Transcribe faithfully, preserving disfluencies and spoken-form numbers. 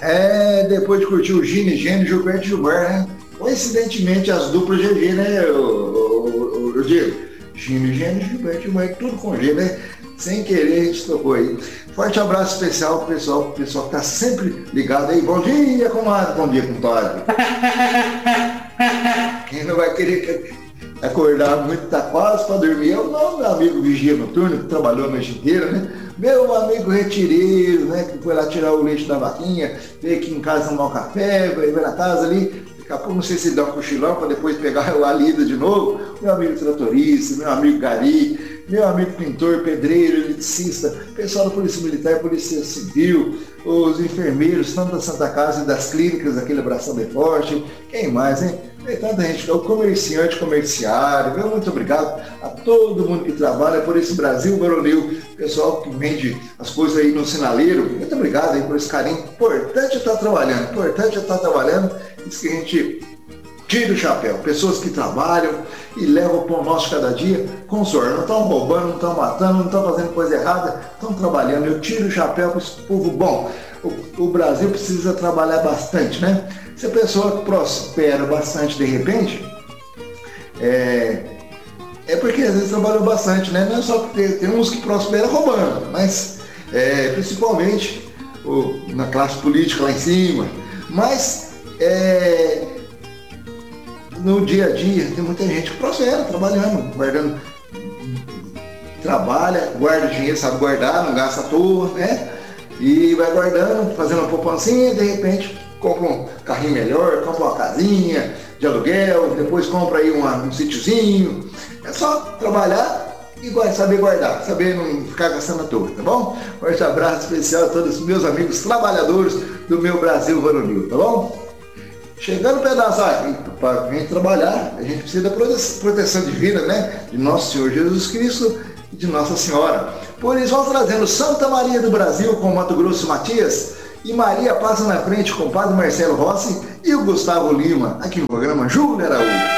É, depois de curtir o Gino e Gênio, Gilberto e Gilmar, né? Coincidentemente, as duplas G G, né, o, o, o, o Diego? Gino e Gênio, Gilberto e Gilmar, tudo com G, né? Sem querer, a gente tocou aí. Forte abraço especial pro pessoal, pro pessoal que tá sempre ligado aí. Bom dia, comadre. Bom dia, compadre. Quem não vai querer acordar muito, tá quase para dormir, é o meu amigo Vigia Noturno, que trabalhou a noite inteira, né? Meu amigo retireiro, né? Que foi lá tirar o leite da vaquinha, veio aqui em casa tomar um café, vai na casa ali. Daqui a pouco, não sei se ele dá um cochilão para depois pegar a lida de novo. Meu amigo tratorista, meu amigo gari, meu amigo pintor, pedreiro, eletricista, pessoal da Polícia Militar, Polícia Civil, os enfermeiros, tanto da Santa Casa e das clínicas, aquele abração bem forte. Quem mais, hein? Tem tanta gente, o comerciante, comerciário, meu muito obrigado a todo mundo que trabalha por esse Brasil varonil, pessoal que vende as coisas aí no sinaleiro, muito obrigado aí por esse carinho. Importante é estar trabalhando, importante é estar trabalhando, isso que a gente tira o chapéu. Pessoas que trabalham e levam o pão nosso cada dia com sorte. Não estão roubando, não estão matando, não estão fazendo coisa errada, estão trabalhando. Eu tiro o chapéu para esse povo bom. O, o Brasil precisa trabalhar bastante, né? Se a pessoa prospera bastante de repente, é, é porque às vezes trabalhou bastante, né? Não é só porque tem uns que prosperam roubando, mas é, principalmente o, na classe política lá em cima. Mas é, no dia a dia tem muita gente que prospera trabalhando, guardando, trabalha, guarda dinheiro, sabe guardar, não gasta à toa, né? E vai guardando, fazendo uma poupancinha, de repente compra um carrinho melhor, compra uma casinha de aluguel, depois compra aí uma, um sítiozinho. É só trabalhar e saber guardar, saber não ficar gastando à toa, tá bom? Forte abraço especial a todos os meus amigos trabalhadores do meu Brasil varonil, tá bom? Chegando o pedaço, para vir trabalhar, a gente precisa da proteção divina, né? De nosso Senhor Jesus Cristo e de Nossa Senhora. Por isso, vamos trazendo Santa Maria do Brasil com Mato Grosso e Matias, e Maria passa na frente com o Padre Marcelo Rossi e o Gustavo Lima, aqui no programa Júlio Araújo.